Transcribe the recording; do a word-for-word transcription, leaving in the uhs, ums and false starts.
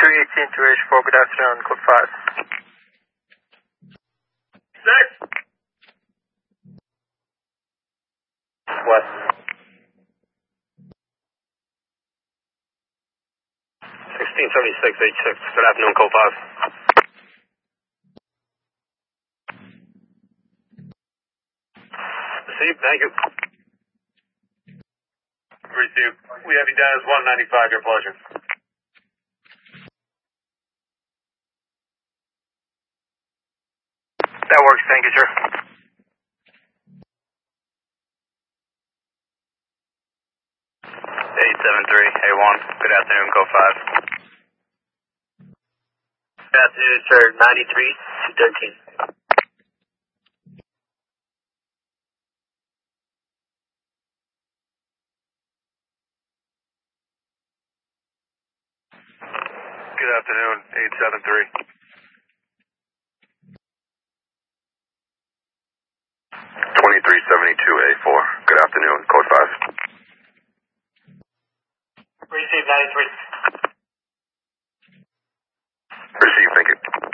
three eighteen two H four, good afternoon, code five. Six. West. sixteen seventy-six H six, good afternoon, code five. Received, thank you. Received. We have you down as one ninety-five, your pleasure. That works, thank you, sir. eight seven three A one, good afternoon, code five. Good afternoon, sir, ninety-three two thirteen. Good afternoon, eight seven three. twenty-three seventy-two A four, good afternoon, code five. Received ninety-three.